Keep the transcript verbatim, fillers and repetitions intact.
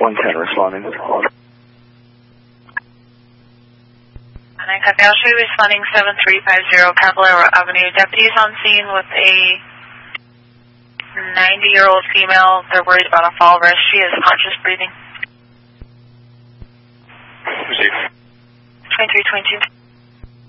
one ten responding. nine copy. I'll show you responding seven three five zero Caballero Avenue. Deputies on scene with a ninety-year-old female. They're worried about a fall risk. She is conscious breathing. Receive. twenty-three twenty-two.